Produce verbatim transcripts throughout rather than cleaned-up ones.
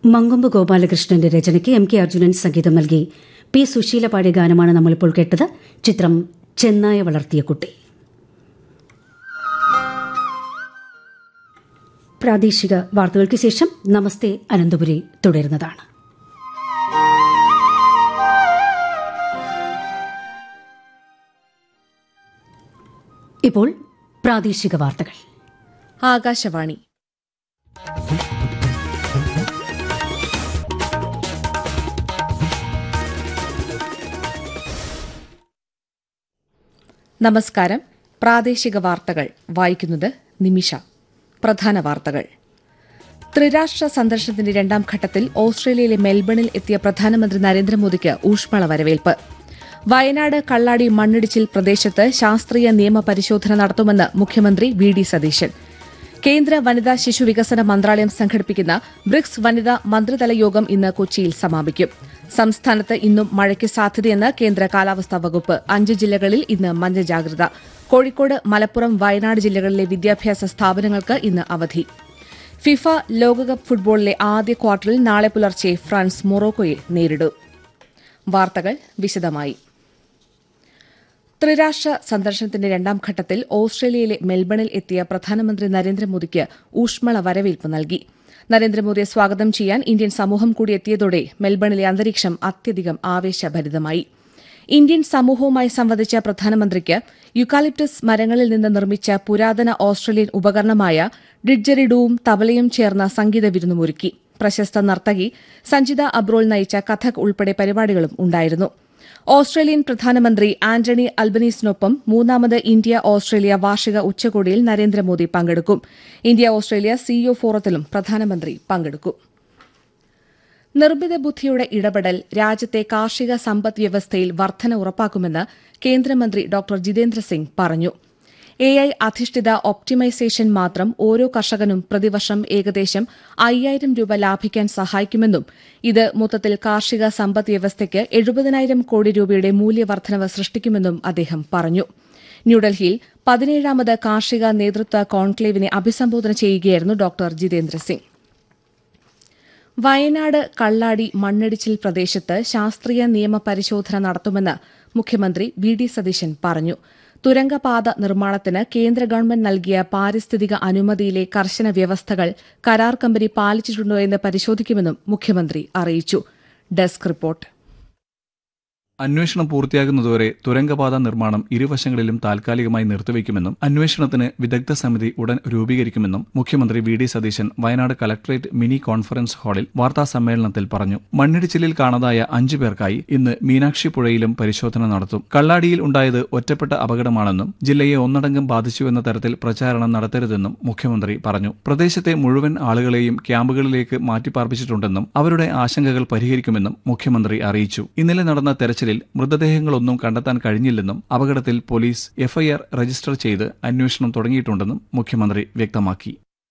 Mankombu ഗോപാലകൃഷ്ണന്റെ രചനയ്ക്ക് M K Arjunan സംഗീതം നൽകി P Susheela പാടിയ ഗാനമാണ് നമ്മളിപ്പോൾ കേട്ടത്. ചിത്രം ചെന്നായ വളർത്തിയ കുട്ടി. പ്രാദേശിക വാർത്തകൾക്ക് ശേഷം നമസ്തേ അനന്തപുരി തുടരുന്നതാണ്. ഇപ്പോൾ പ്രാദേശിക വാർത്തകൾ. ആകാശവാണി. നമസ്കാരം. പ്രാദേശിക വാർത്തകൾ വായിക്കുന്നത് നിമിഷ. പ്രധാന വാർത്തകൾ. ത്രിരാഷ്ട്ര സന്ദർശനത്തിന്റെ രണ്ടാം ഘട്ടത്തിൽ ഓസ്ട്രേലിയയിലെ മെൽബണിൽ എത്തിയ പ്രധാനമന്ത്രി നരേന്ദ്രമോദിക്ക് ഊഷ്മള വരവേൽപ്പ്. വയനാട് കള്ളാടി മണ്ണിടിച്ചിൽ പ്രദേശത്ത് ശാസ്ത്രീയ നിയമ പരിശോധന നടത്തുമെന്ന് മുഖ്യമന്ത്രി വി ഡി സതീശൻ. കേന്ദ്ര വനിതാ ശിശു വികസന മന്ത്രാലയം സംഘടിപ്പിക്കുന്ന ബ്രിക്സ് വനിതാ മന്ത്രിതല യോഗം ഇന്ന് കൊച്ചിയിൽ സമാപിക്കും. സംസ്ഥാനത്ത് ഇന്നും മഴയ്ക്ക് സാധ്യതയെന്ന് കേന്ദ്ര കാലാവസ്ഥാ വകുപ്പ്. അഞ്ച് ജില്ലകളിൽ ഇന്ന് മഞ്ഞ ജാഗ്രത. കോഴിക്കോട്, മലപ്പുറം, വയനാട് ജില്ലകളിലെ വിദ്യാഭ്യാസ സ്ഥാപനങ്ങൾക്ക് ഇന്ന് അവധി. ഫിഫ ലോകകപ്പ് ഫുട്ബോളിലെ ആദ്യ ക്വാർട്ടറിൽ നാളെ പുലർച്ചെ ഫ്രാൻസ് മൊറോക്കോയെ നേരിടും. വാർത്തകൾ വിശദമായി. ത്രിരാഷ്ട്ര സന്ദർശനത്തിന്റെ രണ്ടാം ഘട്ടത്തിൽ ഓസ്ട്രേലിയയിലെ മെൽബണിൽ എത്തിയ പ്രധാനമന്ത്രി നരേന്ദ്രമോദിക്ക് ഊഷ്മള വരവേൽപ്പ് നൽകി. നരേന്ദ്രമോദിയെ സ്വാഗതം ചെയ്യാൻ ഇന്ത്യൻ സമൂഹം കൂടി എത്തിയതോടെ മെൽബണിലെ അന്തരീക്ഷം അത്യധികം ആവേശഭരിതമായി. ഇന്ത്യൻ സമൂഹവുമായി സംവദിച്ച പ്രധാനമന്ത്രിക്ക് യുക്കാലിപ്റ്റസ് മരങ്ങളിൽ നിന്ന് നിർമ്മിച്ച പുരാതന ഓസ്ട്രേലിയൻ ഉപകരണമായ ഡിഡ്ജറിഡുവും തബലയും ചേർന്ന സംഗീത വിരുന്നുമൊരുക്കി. പ്രശസ്ത നർത്തകി സഞ്ജിത അബ്രോൾ നയിച്ച കഥക് ഉൾപ്പെടെ പരിപാടികളും ഉണ്ടായിരുന്നു. ഓസ്ട്രേലിയൻ പ്രധാനമന്ത്രി ആന്റണി അൽബനീസിനൊപ്പം മൂന്നാമത് ഇന്ത്യ ഓസ്ട്രേലിയ വാർഷിക ഉച്ചകോടിയിൽ നരേന്ദ്രമോദി പങ്കെടുക്കും. ഇന്ത്യ ഓസ്ട്രേലിയ സിഇഒ ഫോറത്തിലും പ്രധാനമന്ത്രി പങ്കെടുക്കും. നിർമ്മിത ബുദ്ധിയുടെ ഇടപെടൽ രാജ്യത്തെ കാർഷിക സമ്പദ് വ്യവസ്ഥയിൽ വർധന ഉറപ്പാക്കുമെന്ന് കേന്ദ്രമന്ത്രി ഡോക്ടർ ജിതേന്ദ്ര സിംഗ് പറഞ്ഞു. എ ഐ അധിഷ്ഠിത ഒപ്റ്റിമൈസേഷൻ മാത്രം ഓരോ കർഷകനും പ്രതിവർഷം ഏകദേശം അയ്യായിരം രൂപ ലാഭിക്കാൻ സഹായിക്കുമെന്നും ഇത് മൊത്തത്തിൽ കാർഷിക സമ്പദ് വ്യവസ്ഥയ്ക്ക് എഴുപതിനായിരം കോടി രൂപയുടെ മൂല്യവർദ്ധനവ് സൃഷ്ടിക്കുമെന്നും അദ്ദേഹം പറഞ്ഞു. ന്യൂഡൽഹിയിൽ പതിനേഴാമത് കാർഷിക നേതൃത്വ കോൺക്ലേവിനെ അഭിസംബോധന ചെയ്യുകയായിരുന്നു ഡോക്ടർ ജിതേന്ദ്ര സിംഗ്. വയനാട് കള്ളാടി മണ്ണിടിച്ചിൽ പ്രദേശത്ത് ശാസ്ത്രീയ നിയമ പരിശോധന നടത്തുമെന്ന് മുഖ്യമന്ത്രി വി ഡി സതീശൻ പറഞ്ഞു. തുരങ്കപാത നിർമ്മാണത്തിന് കേന്ദ്ര ഗവൺമെന്റ് നൽകിയ പാരിസ്ഥിതിക അനുമതിയിലെ കർശന വ്യവസ്ഥകൾ കരാർ കമ്പനി പാലിച്ചിട്ടുണ്ടോ എന്ന് പരിശോധിക്കുമെന്നും മുഖ്യമന്ത്രി അറിയിച്ചു. Desk report. അന്വേഷണം പൂർത്തിയാകുന്നതുവരെ തുരങ്കപാത നിർമ്മാണം ഇരുവശങ്ങളിലും താൽക്കാലികമായി നിർത്തിവെക്കുമെന്നും അന്വേഷണത്തിന് വിദഗ്ധ സമിതി ഉടൻ രൂപീകരിക്കുമെന്നും മുഖ്യമന്ത്രി V D Satheesan Wayanad collectorate mini conference ഹാളിൽ വാർത്താസമ്മേളനത്തിൽ പറഞ്ഞു. മണ്ണിടിച്ചിലിൽ കാണാതായ അഞ്ചു പേർക്കായി ഇന്ന് മീനാക്ഷി പുഴയിലും പരിശോധന നടത്തും. കള്ളാടിയിൽ ഉണ്ടായത് ഒറ്റപ്പെട്ട അപകടമാണെന്നും ജില്ലയെ ഒന്നടങ്കം ബാധിച്ചുവെന്ന തരത്തിൽ പ്രചാരണം നടത്തരുതെന്നും മുഖ്യമന്ത്രി പറഞ്ഞു. പ്രദേശത്തെ മുഴുവൻ ആളുകളെയും ക്യാമ്പുകളിലേക്ക് മാറ്റിപ്പാർപ്പിച്ചിട്ടുണ്ടെന്നും അവരുടെ ആശങ്കകൾ പരിഹരിക്കുമെന്നും മുഖ്യമന്ത്രി അറിയിച്ചു. ഇന്നലെ നടന്ന തെരച്ചിൽ മൃതദേഹങ്ങളൊന്നും കണ്ടെത്താൻ കഴിഞ്ഞില്ലെന്നും അപകടത്തിൽ പോലീസ് എഫ്ഐആർ രജിസ്റ്റർ ചെയ്ത് അന്വേഷണം തുടങ്ങിയിട്ടുണ്ടെന്നും മുഖ്യമന്ത്രി വ്യക്തമാക്കി.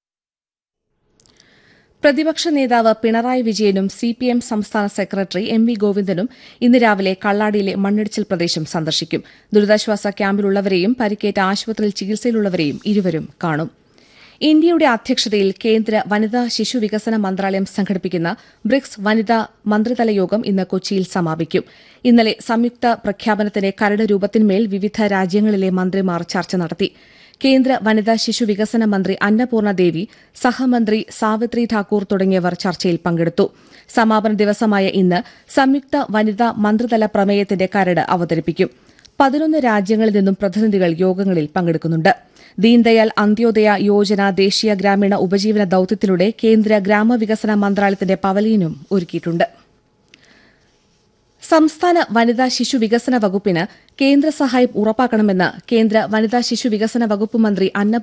പ്രതിപക്ഷ നേതാവ് പിണറായി വിജയനും സിപിഎം സംസ്ഥാന സെക്രട്ടറി എം വി ഗോവിന്ദനും ഇന്ന് രാവിലെ കള്ളാടിയിലെ മണ്ണിടിച്ചിൽ പ്രദേശം സന്ദർശിക്കും. ദുരിതാശ്വാസ ക്യാമ്പിലുള്ളവരെയും പരിക്കേറ്റ ആശുപത്രിയിൽ ചികിത്സയിലുള്ളവരെയും ഇരുവരും കാണും. ഇന്ത്യയുടെ അധ്യക്ഷതയിൽ കേന്ദ്ര വനിതാ ശിശു വികസന മന്ത്രാലയം സംഘടിപ്പിക്കുന്ന ബ്രിക്സ് വനിതാ മന്ത്രിതല യോഗം ഇന്ന് കൊച്ചിയിൽ സമാപിക്കും. ഇന്നലെ സംയുക്ത പ്രഖ്യാപനത്തിന്റെ കരട് രൂപത്തിന്മേൽ വിവിധ രാജ്യങ്ങളിലെ മന്ത്രിമാർ ചർച്ച നടത്തി. കേന്ദ്ര വനിതാ ശിശു വികസന മന്ത്രി അന്നപൂർണ ദേവി, സഹമന്ത്രി സാവിത്രി ഠാക്കൂർ തുടങ്ങിയവർ ചർച്ചയിൽ പങ്കെടുത്തു. സമാപന ദിവസമായ ഇന്ന് സംയുക്ത വനിതാ മന്ത്രിതല പ്രമേയത്തിന്റെ കരട് അവതരിപ്പിക്കും. പതിനൊന്ന് രാജ്യങ്ങളിൽ നിന്നും പ്രതിനിധികൾ യോഗങ്ങളിൽ പങ്കെടുക്കുന്നുണ്ട്. ദീൻദയാൽ അന്ത്യോദയ യോജന ദേശീയ ഗ്രാമീണ ഉപജീവന ദൌത്യത്തിലൂടെ കേന്ദ്ര ഗ്രാമവികസന മന്ത്രാലയത്തിന്റെ പവലിയനും ഒരുക്കിയിട്ടുണ്ട്. സംസ്ഥാന വനിതാ ശിശു വികസന വകുപ്പിന് കേന്ദ്ര സഹായം ഉറപ്പാക്കണമെന്ന് കേന്ദ്ര വനിതാ ശിശു വികസന വകുപ്പ് മന്ത്രി അന്ന